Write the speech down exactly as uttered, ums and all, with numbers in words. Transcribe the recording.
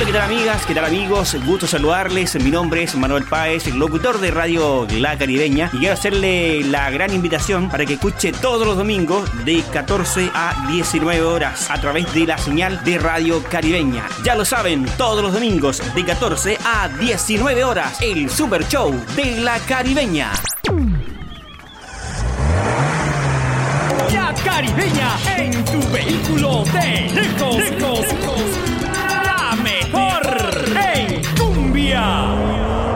¿qué tal amigas? ¿Qué tal amigos? Gusto saludarles. Mi nombre es Manuel Páez, locutor de Radio La Caribeña, y quiero hacerle la gran invitación para que escuche todos los domingos de catorce a diecinueve horas a través de la señal de Radio Caribeña. Ya lo saben, todos los domingos de catorce a diecinueve horas, el Super Show de La Caribeña. La Caribeña en tu vehículo de lejos, lejos, lejos. La mejor en cumbia.